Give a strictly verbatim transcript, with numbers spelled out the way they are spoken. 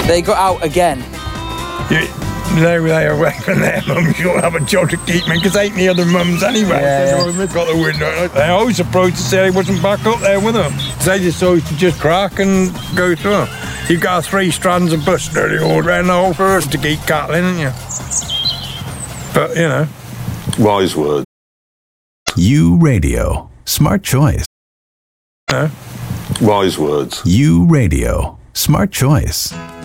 They got out again. You, they were there away from their mums. You'll have a job to keep me, because ain't the other mums anyway. Yeah, so they've got the window. They always surprised to say I wasn't back up there with them. They just always to just crack and go through them. You've got three strands of bus nearly all round the whole forest to keep cattling, haven't you? But, you know. Wise words. U Radio. Smart choice. You know. Wise words. U Radio. Smart choice.